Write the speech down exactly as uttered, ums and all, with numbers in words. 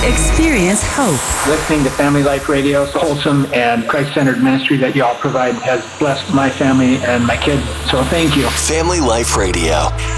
Experience hope. Listening to Family Life Radio's wholesome and Christ-centered ministry that y'all provide has blessed my family and my kids. So thank you. Family Life Radio.